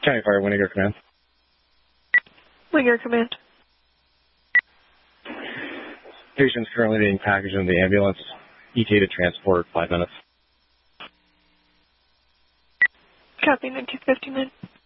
County Fire, Winnegar Command. Winnegar Command. Patient's currently being packaged in the ambulance. ETA to transport, 5 minutes. Copy, 1959.